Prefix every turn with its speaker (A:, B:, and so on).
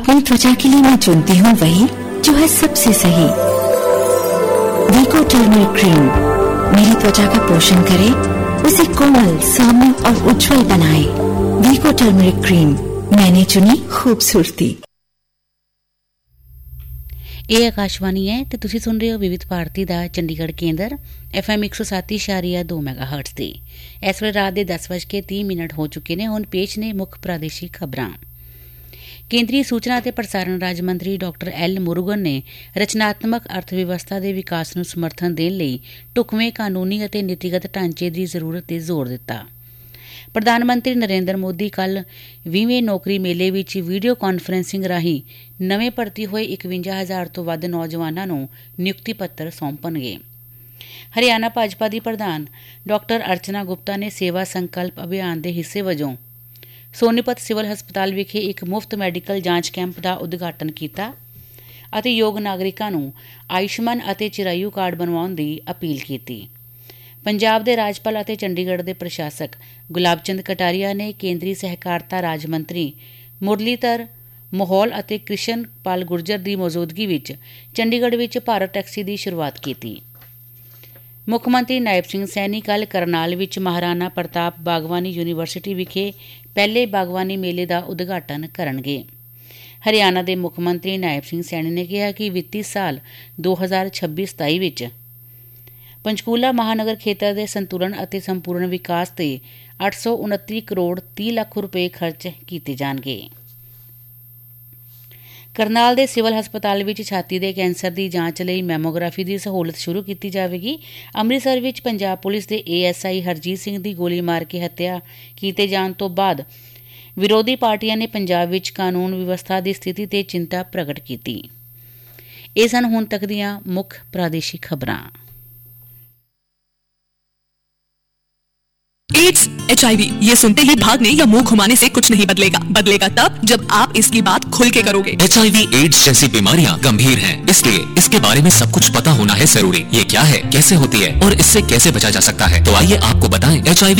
A: अपनी त्वचा के लिए मैं चुनती हूँ वही जो है सबसे सही। वीको टर्मरिक क्रीम मेरी त्वचा का पोषण करे, उसे कोमल, सौम्य और उज्जवल बनाए। वीको टर्मरिक क्रीम, मैंने चुनी खूबसूरती।
B: ਇਹ ਆਕਾਸ਼ਵਾਣੀ ਹੈ ਤੇ ਤੁਸੀਂ ਸੁਣ ਰਹੇ ਹੋ ਵਿਵਿਧ ਭਾਰਤੀ ਦਾ ਚੰਡੀਗੜ੍ਹ ਕੇਂਦਰ FM 107.2 ਮੈਗਾਹਰਟਜ਼ ਤੇ। ਇਸ ਵੇਲੇ ਰਾਤ ਦੇ 10:30 ਹੋ ਚੁੱਕੇ ਨੇ। ਹੁਣ ਪੇਸ਼ ਨੇ ਮੁੱਖ ਪ੍ਰਾਦੇਸ਼ਿਕ ਖਬਰਾਂ। ਕੇਂਦਰੀ ਸੂਚਨਾ ਅਤੇ ਪ੍ਰਸਾਰਣ ਰਾਜ ਮੰਤਰੀ ਡਾਕਟਰ ਐਲ ਮੁਰੂਗਨ ਨੇ ਰਚਨਾਤਮਕ ਅਰਥ ਵਿਵਸਥਾ ਦੇ ਵਿਕਾਸ ਨੂੰ ਸਮਰਥਨ ਦੇਣ ਲਈ ਢੁਕਵੇਂ ਕਾਨੂੰਨੀ ਅਤੇ ਨੀਤੀਗਤ ਢਾਂਚੇ ਦੀ ਜ਼ਰੂਰਤ ਤੇ ਜ਼ੋਰ ਦਿੱਤਾ। ਪ੍ਰਧਾਨ ਮੰਤਰੀ ਨਰਿੰਦਰ ਮੋਦੀ ਕੱਲ੍ਹ 20ਵੇਂ ਨੌਕਰੀ ਮੇਲੇ ਵਿੱਚ ਵੀਡੀਓ ਕਾਨਫਰੰਸਿੰਗ ਰਾਹੀਂ ਨਵੇਂ ਭਰਤੀ ਹੋਏ 51,000 ਤੋਂ ਵੱਧ ਨੌਜਵਾਨਾਂ ਨੂੰ ਨਿਯੁਕਤੀ ਪੱਤਰ ਸੌਂਪਣਗੇ। ਹਰਿਆਣਾ ਭਾਜਪਾ ਦੀ ਪ੍ਰਧਾਨ ਡਾਕਟਰ ਅਰਚਨਾ ਗੁਪਤਾ ਨੇ ਸੇਵਾ ਸੰਕਲਪ ਅਭਿਆਨ ਦੇ ਹਿੱਸੇ ਵਜੋਂ ਸੋਨੀਪਤ ਸਿਵਲ ਹਸਪਤਾਲ ਵਿਖੇ ਇੱਕ ਮੁਫਤ ਮੈਡੀਕਲ ਜਾਂਚ ਕੈਂਪ ਦਾ ਉਦਘਾਟਨ ਕੀਤਾ ਅਤੇ ਯੋਗ ਨਾਗਰਿਕਾਂ ਨੂੰ ਆਯੁਸ਼ਮਾਨ ਅਤੇ ਚਿਰਾਯੂ ਕਾਰਡ ਬਣਵਾਉਣ ਦੀ ਅਪੀਲ ਕੀਤੀ। ਪੰਜਾਬ ਦੇ ਰਾਜਪਾਲ ਅਤੇ ਚੰਡੀਗੜ੍ਹ ਦੇ ਪ੍ਰਸ਼ਾਸਕ ਗੁਲਾਬ ਚੰਦ ਕਟਾਰੀਆ ਨੇ ਕੇਂਦਰੀ ਸਹਿਕਾਰਤਾ ਰਾਜ ਮੰਤਰੀ ਮੁਰਲੀਧਰ ਮੋਹਲ ਅਤੇ ਕ੍ਰਿਸ਼ਨ ਪਾਲ ਗੁਰਜਰ ਦੀ ਮੌਜੂਦਗੀ ਵਿੱਚ ਚੰਡੀਗੜ੍ਹ ਵਿੱਚ ਭਾਰਤ ਟੈਕਸੀ ਦੀ ਸ਼ੁਰੂਆਤ ਕੀਤੀ। ਮੁੱਖ ਮੰਤਰੀ ਨਾਇਬ ਸਿੰਘ ਸੈਣੀ ਕੱਲ੍ਹ ਕਰਨਾਲ ਵਿੱਚ ਮਹਾਰਾਣਾ ਪ੍ਰਤਾਪ ਬਾਗਵਾਨੀ ਯੂਨੀਵਰਸਿਟੀ ਵਿਖੇ ਪਹਿਲੇ ਬਾਗਵਾਨੀ ਮੇਲੇ ਦਾ ਉਦਘਾਟਨ ਕਰਨਗੇ। ਹਰਿਆਣਾ ਦੇ ਮੁੱਖ ਮੰਤਰੀ ਨਾਇਬ ਸਿੰਘ ਸੈਣੀ ਨੇ ਕਿਹਾ ਕਿ ਵਿੱਤੀ ਸਾਲ 2026-27 ਵਿੱਚ ਪੰਚਕੂਲਾ ਮਹਾਨਗਰ ਖੇਤਰ ਦੇ ਸੰਤੁਲਨ ਅਤੇ ਸੰਪੂਰਨ ਵਿਕਾਸ ਤੇ 829 ਕਰੋੜ 30 ਲੱਖ ਰੁਪਏ ਖਰਚ ਕੀਤੇ ਜਾਣਗੇ। ਕਰਨਾਲ ਦੇ ਸਿਵਲ ਹਸਪਤਾਲ ਵਿੱਚ ਛਾਤੀ ਦੇ ਕੈਂਸਰ ਦੀ ਜਾਂਚ ਲਈ ਮੈਮੋਗ੍ਰਾਫੀ ਦੀ ਸਹੂਲਤ ਸ਼ੁਰੂ ਕੀਤੀ ਜਾਵੇਗੀ। ਅੰਮ੍ਰਿਤਸਰ ਵਿੱਚ ਪੰਜਾਬ ਪੁਲਿਸ ਦੇ ASI ਹਰਜੀਤ ਸਿੰਘ ਦੀ ਗੋਲੀ ਮਾਰ ਕੇ ਹੱਤਿਆ ਕੀਤੇ ਜਾਣ ਤੋਂ ਬਾਅਦ ਵਿਰੋਧੀ ਪਾਰਟੀਆਂ ਨੇ ਪੰਜਾਬ ਵਿੱਚ ਕਾਨੂੰਨ ਵਿਵਸਥਾ ਦੀ ਸਥਿਤੀ ਤੇ ਚਿੰਤਾ ਪ੍ਰਗਟ ਕੀਤੀ। ਇਹ ਸਨ ਹੁਣ ਤੱਕ ਦੀਆਂ ਮੁੱਖ ਪ੍ਰਾਦੇਸ਼ਿਕ ਖਬਰਾਂ।
C: एड्स, HIV, ये सुनते ही भागने या मुंह घुमाने से कुछ नहीं बदलेगा। बदलेगा तब जब आप इसकी बात खुल के करोगे।
D: HIV, एड्स जैसी बीमारियां गंभीर हैं, इसलिए इसके बारे में सब कुछ पता होना है जरूरी। ये क्या है, कैसे होती है और इससे कैसे बचा जा सकता है, तो आइए आपको बताएं। HIV